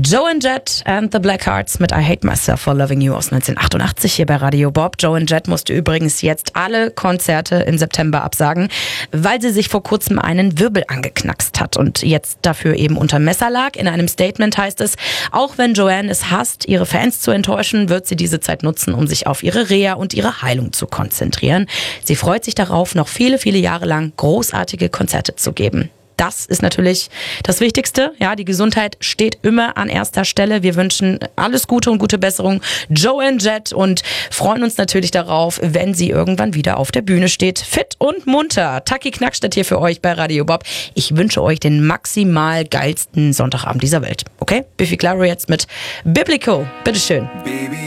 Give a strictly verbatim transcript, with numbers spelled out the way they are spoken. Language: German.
Joan Jett and the Blackhearts mit I Hate Myself for Loving You aus neunzehnhundertachtundachtzig hier bei Radio Bob. Joan Jett musste übrigens jetzt alle Konzerte im September absagen, weil sie sich vor kurzem einen Wirbel angeknackst hat und jetzt dafür eben unter Messer lag. In einem Statement heißt es, auch wenn Joanne es hasst, ihre Fans zu enttäuschen, wird sie diese Zeit nutzen, um sich auf ihre Reha und ihre Heilung zu konzentrieren. Sie freut sich darauf, noch viele, viele Jahre lang großartige Konzerte zu geben. Das ist natürlich das Wichtigste. Ja, die Gesundheit steht immer an erster Stelle. Wir wünschen alles Gute und gute Besserung Joan Jett und freuen uns natürlich darauf, wenn sie irgendwann wieder auf der Bühne steht. Fit und munter. Taki Knackstedt hier für euch bei Radio Bob. Ich wünsche euch den maximal geilsten Sonntagabend dieser Welt. Okay? Biffy Clyro jetzt mit Biblico. Bitteschön. Baby.